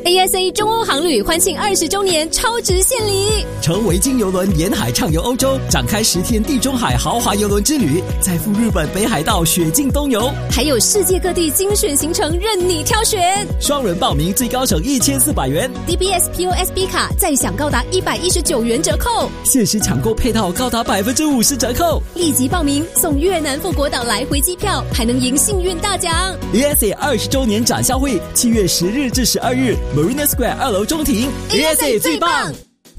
ASA 中欧航旅欢庆20周年超值献礼， 乘维京邮轮沿海畅游欧洲，展开10天地中海豪华邮轮之旅，再赴日本北海道雪境东游， 还有世界各地精选行程任你挑选。 双人报名最高省1400元， DBS POSB 卡再享高达119元折扣， 限时抢购配套高达50%折扣， 立即报名送越南富国岛来回机票，还能赢幸运大奖。 ASA 20周年展销会7月10日至12日 Marina Square 2楼中庭， ASA 最棒。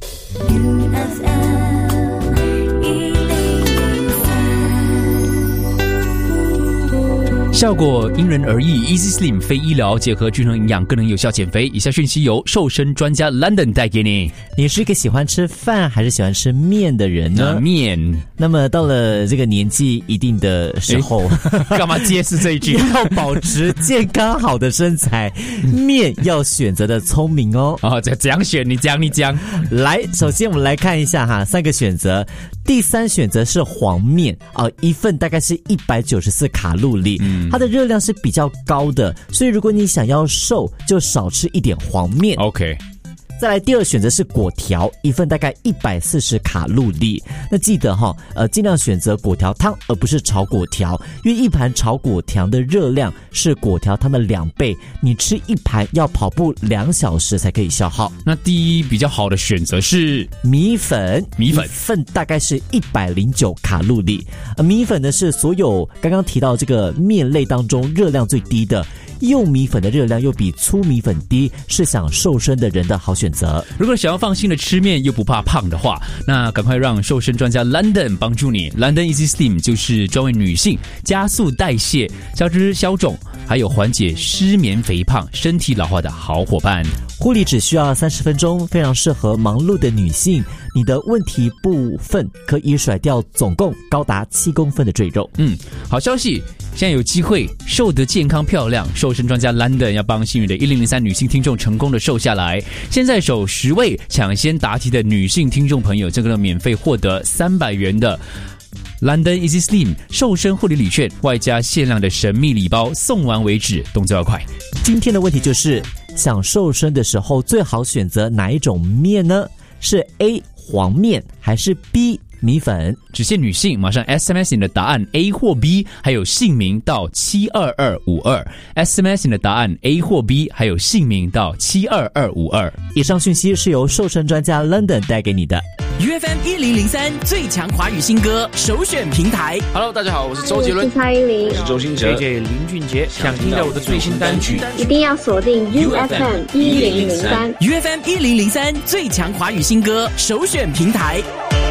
效果因人而异 ，Easy Slim 非医疗结合均衡营养，更能有效减肥。以下讯息由瘦身专家 London 带给你。 你是一个喜欢吃饭还是喜欢吃面的人呢？ 面。 那么到了这个年纪一定的时候， 干嘛揭示这一句？ 要保持健康好的身材，面要选择的聪明哦。 怎样选？你讲。 来，首先我们来看一下哈，3个选择。第3选择是黄面一份大概是194卡路里，它的热量是比较高的，所以如果你想要瘦，就少吃一点黄面。 OK。 再来第2选择是果条，一份大概140卡路里。那记得尽量选择果条汤而不是炒果条，因为一盘炒果条的热量是果条汤的2倍，你吃一盘要跑步2小时才可以消耗。 那第一比较好的选择是米粉，一份大概是109卡路里。米粉呢是所有刚刚提到这个面类当中热量最低的，幼米粉的热量又比粗米粉低，是想瘦身的人的好选择。 如果想要放心的吃面又不怕胖的话，那赶快让瘦身专家 London 帮助你。 London Easy Slim 就是专为女性加速代谢、消脂消肿，还有缓解失眠肥胖、身体老化的好伙伴。 护理只需要30分钟，非常适合忙碌的女性。你的问题部分可以甩掉总共高达7公分的赘肉。 好消息，现在有机会瘦得健康漂亮。瘦身专家 London 要帮幸运的1003女性听众成功的瘦下来。现在首10位抢先答题的女性听众朋友，这个能免费获得300元的London Easy Slim 瘦身护理礼券，外加限量的神秘礼包，送完为止，动作要快。 今天的问题就是，想瘦身的时候最好选择哪一种面呢？是 A 黄面还是 B 米粉？ 只限女性，马上 SMS 你的答案 A 或 B， 还有姓名到72252。SMS 你的答案 A 或 B， 还有姓名到72252。 以上讯息是由瘦身专家 London 带给你的。 UFM 1003最强华语新歌首选平台。 Hello， 大家好，我是周杰伦， 我是蔡依林， 我是周兴哲， JJ 林俊杰。想听到我的最新单曲， 一定要锁定 UFM 1003。 UFM 1003最强华语新歌首选平台。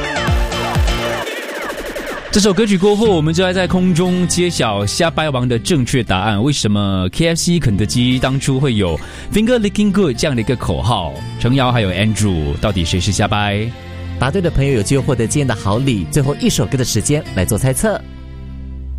这首歌曲过后，我们就要在空中揭晓瞎掰王的正确答案。为什么 KFC 肯德基当初会有 Finger Licking Good 这样的一个口号？程瑶还有 Andrew， 到底谁是瞎掰？ 答对的朋友有机会获得今天的好礼。最后1首歌的时间来做猜测。